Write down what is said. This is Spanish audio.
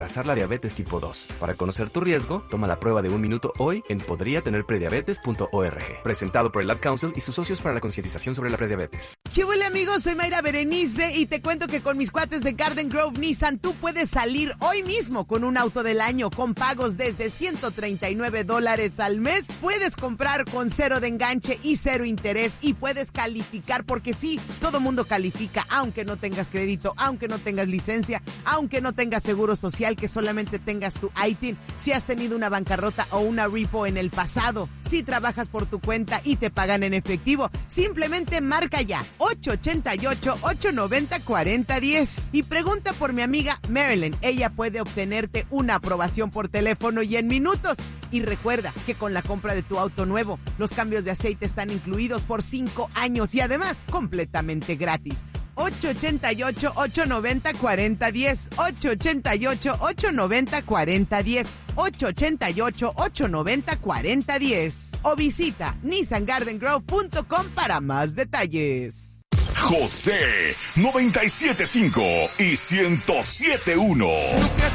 Trazar la diabetes tipo 2. Para conocer tu riesgo, toma la prueba de 1 minuto hoy en podriatenerprediabetes.org. Presentado por el Ad Council y sus socios para la concientización sobre la prediabetes. ¿Qué huele, amigos? Soy Mayra Berenice y te cuento que con mis cuates de Garden Grove Nissan tú puedes salir hoy mismo con un auto del año con pagos desde $139 al mes. Puedes comprar con 0 de enganche y 0 interés y puedes calificar, porque sí, todo mundo califica, aunque no tengas crédito, aunque no tengas licencia, aunque no tengas seguro social, que solamente tengas tu ITIN, si has tenido una bancarrota o una repo en el pasado, si trabajas por tu cuenta y te pagan en efectivo, simplemente marca ya 888-890-4010 y pregunta por mi amiga Marilyn. Ella puede obtenerte una aprobación por teléfono y en minutos. Y recuerda que con la compra de tu auto nuevo, los cambios de aceite están incluidos por 5 años y además completamente gratis. 888-890-4010, 888-890-4010, 888-890-4010 o visita nissangardengrove.com para más detalles. José 97.5 y 107.1.